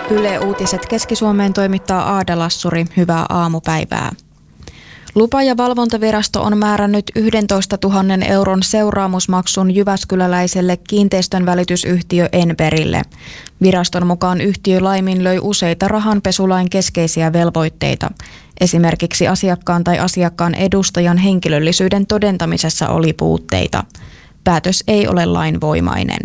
Yle Uutiset Keski-Suomeen toimittaa Aada Lassuri. Hyvää aamupäivää. Lupa- ja valvontavirasto on määrännyt 11 000 euron seuraamusmaksun jyväskyläläiselle kiinteistönvälitysyhtiö Enberille. Viraston mukaan yhtiö laiminlöi useita rahanpesulain keskeisiä velvoitteita. Esimerkiksi asiakkaan tai asiakkaan edustajan henkilöllisyyden todentamisessa oli puutteita. Päätös ei ole lainvoimainen.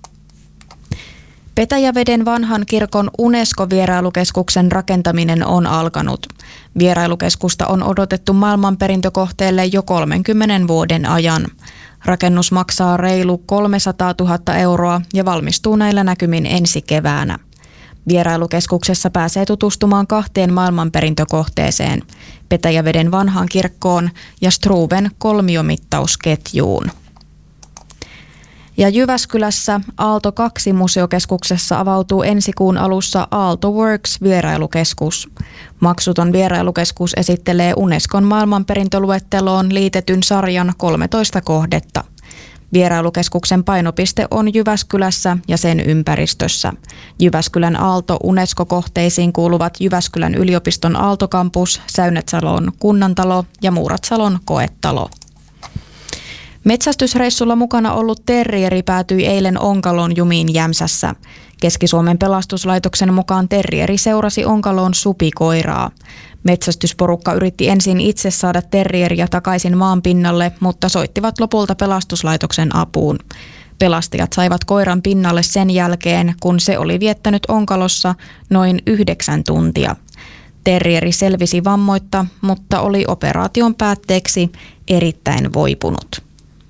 Petäjäveden vanhan kirkon UNESCO-vierailukeskuksen rakentaminen on alkanut. Vierailukeskusta on odotettu maailmanperintökohteelle jo 30 vuoden ajan. Rakennus maksaa reilu 300 000 euroa ja valmistuu näillä näkymin ensi keväänä. Vierailukeskuksessa pääsee tutustumaan 2 maailmanperintökohteeseen, Petäjäveden vanhaan kirkkoon ja Struven kolmiomittausketjuun. Ja Jyväskylässä Aalto 2 museokeskuksessa avautuu ensi kuun alussa Aalto Works-vierailukeskus. Maksuton vierailukeskus esittelee Unescon maailmanperintöluetteloon liitetyn sarjan 13 kohdetta. Vierailukeskuksen painopiste on Jyväskylässä ja sen ympäristössä. Jyväskylän Aalto UNESCO-kohteisiin kuuluvat Jyväskylän yliopiston Aaltokampus, Säynätsalon kunnantalo ja Muuratsalon koetalo. Metsästysreissulla mukana ollut terrieri päätyi eilen Onkalon jumiin Jämsässä. Keski-Suomen pelastuslaitoksen mukaan terrieri seurasi Onkaloon supikoiraa. Metsästysporukka yritti ensin itse saada terrieriä takaisin maan pinnalle, mutta soittivat lopulta pelastuslaitoksen apuun. Pelastajat saivat koiran pinnalle sen jälkeen, kun se oli viettänyt Onkalossa noin 9 tuntia. Terrieri selvisi vammoitta, mutta oli operaation päätteeksi erittäin voipunut.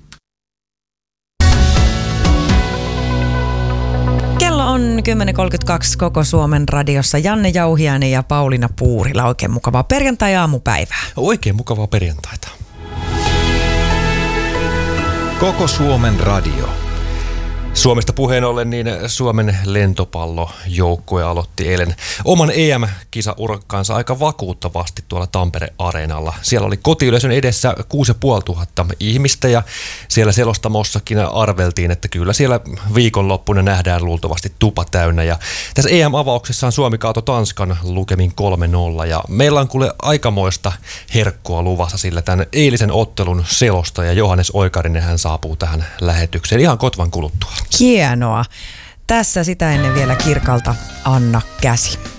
Kello on 10.32 koko Suomen radiossa. Janne Jauhiainen ja Pauliina Puurila. Oikein mukavaa perjantai-aamupäivää. Oikein mukavaa perjantaita. Koko Suomen radio. Suomesta puheen ollen, niin Suomen lentopallojoukkue aloitti eilen oman EM-kisaurakkaansa aika vakuuttavasti tuolla Tampere-areenalla. Siellä oli kotiyleisön edessä 6500 ihmistä ja siellä selostamossakin arveltiin, että kyllä siellä viikonloppuna nähdään luultavasti tupa täynnä. Ja tässä EM-avauksessaan Suomi kaatoi Tanskan lukemin 3-0 ja meillä on kuule aikamoista herkkua luvassa, sillä tämän eilisen ottelun selostaja Johannes Oikarinen hän saapuu tähän lähetykseen ihan kotvan kuluttua. Hienoa. Tässä sitä ennen vielä Kirkalta Anna käsi.